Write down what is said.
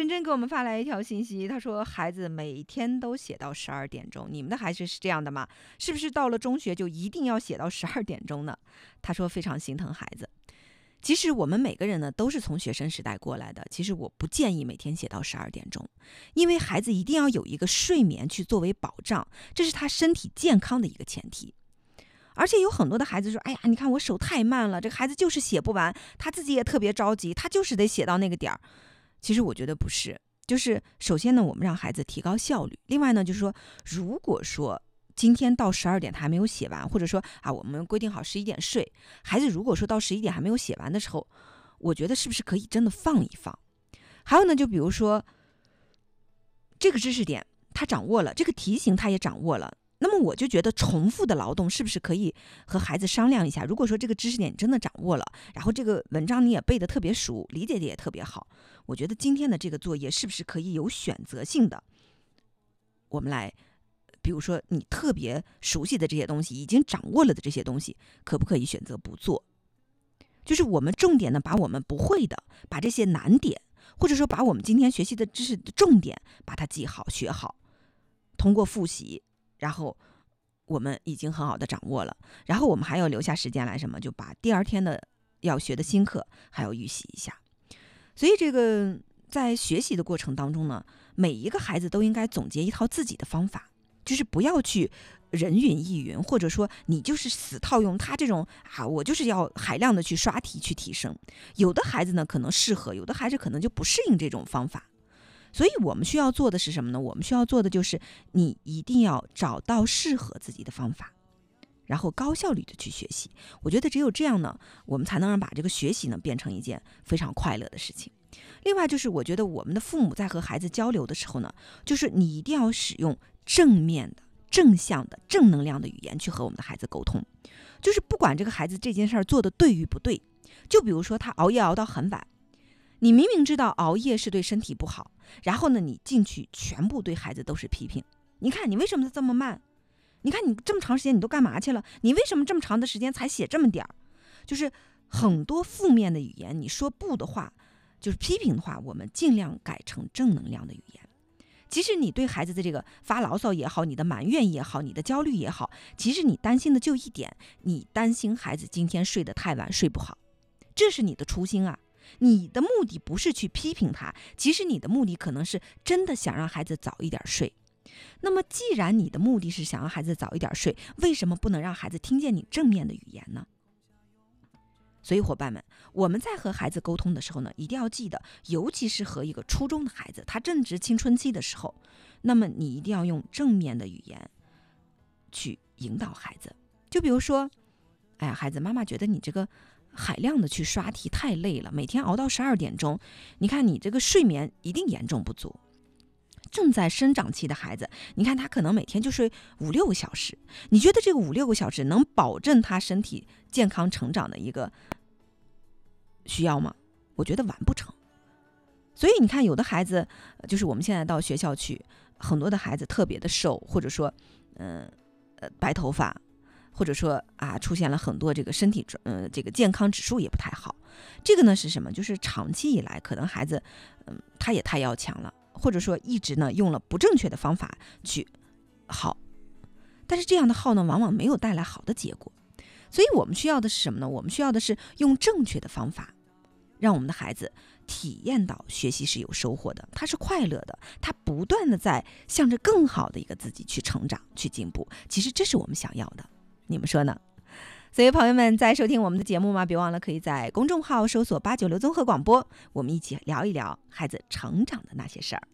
珍珍给我们发来一条信息，她说孩子每天都写到12点钟，你们的孩子是这样的吗？是不是到了中学就一定要写到12点钟呢？她说非常心疼孩子。其实我们每个人呢都是从学生时代过来的，其实我不建议每天写到12点钟，因为孩子一定要有一个睡眠去作为保障，这是他身体健康的一个前提。而且有很多的孩子说，哎呀，你看我手太慢了，这个孩子就是写不完，他自己也特别着急，他就是得写到那个点儿。其实我觉得不是，就是首先呢，我们让孩子提高效率，另外呢，就是说，如果说今天到12点他还没有写完，或者说我们规定好11点睡，孩子如果说到11点还没有写完的时候，我觉得是不是可以真的放一放？还有呢，就比如说这个知识点他掌握了，这个题型他也掌握了，那么我就觉得重复的劳动是不是可以和孩子商量一下？如果说这个知识点你真的掌握了，然后这个文章你也背得特别熟，理解的也特别好，我觉得今天的这个作业是不是可以有选择性的？我们来，比如说你特别熟悉的这些东西，已经掌握了的这些东西，可不可以选择不做？就是我们重点呢，把我们不会的，把这些难点，或者说把我们今天学习的知识的重点，把它记好、学好，通过复习，然后我们已经很好的掌握了，然后我们还要留下时间来什么，就把第二天的要学的新课还要预习一下。所以这个在学习的过程当中呢，每一个孩子都应该总结一套自己的方法，就是不要去人云亦云，或者说你就是死套用他这种我就是要海量的去刷题去提升。有的孩子呢可能适合，有的孩子可能就不适应这种方法。所以我们需要做的是什么呢？我们需要做的就是你一定要找到适合自己的方法，然后高效率的去学习。我觉得只有这样呢，我们才能让把这个学习呢变成一件非常快乐的事情。另外就是我觉得我们的父母在和孩子交流的时候呢，就是你一定要使用正面的、正向的、正能量的语言去和我们的孩子沟通。就是不管这个孩子这件事儿做的对与不对，就比如说他熬夜熬到很晚，你明明知道熬夜是对身体不好，然后呢你进去全部对孩子都是批评。你看你为什么这么慢？你看你这么长时间你都干嘛去了？你为什么这么长的时间才写这么点儿？就是很多负面的语言，你说不的话，就是批评的话，我们尽量改成正能量的语言。其实你对孩子的这个发牢骚也好，你的埋怨也好，你的焦虑也好，其实你担心的就一点，你担心孩子今天睡得太晚，睡不好，这是你的初心啊。你的目的不是去批评他，其实你的目的可能是真的想让孩子早一点睡。那么既然你的目的是想让孩子早一点睡，为什么不能让孩子听见你正面的语言呢？所以伙伴们，我们在和孩子沟通的时候呢，一定要记得，尤其是和一个初中的孩子，他正值青春期的时候，那么你一定要用正面的语言去引导孩子。就比如说，哎呀，孩子，妈妈觉得你这个海量的去刷题太累了，每天熬到12点钟，你看你这个睡眠一定严重不足。正在生长期的孩子，你看他可能每天就睡5-6个小时，你觉得这个5-6个小时能保证他身体健康成长的一个需要吗？我觉得完不成。所以你看有的孩子，就是我们现在到学校去，很多的孩子特别的瘦，或者说白头发，或者说出现了很多这个身体这个健康指数也不太好。这个呢是什么？就是长期以来可能孩子他也太要强了，或者说一直呢用了不正确的方法去耗，但是这样的耗呢往往没有带来好的结果。所以我们需要的是什么呢？我们需要的是用正确的方法，让我们的孩子体验到学习是有收获的，他是快乐的，他不断的在向着更好的一个自己去成长去进步。其实这是我们想要的，你们说呢？所以朋友们在收听我们的节目吗？别忘了可以在公众号搜索896综合广播，我们一起聊一聊孩子成长的那些事儿。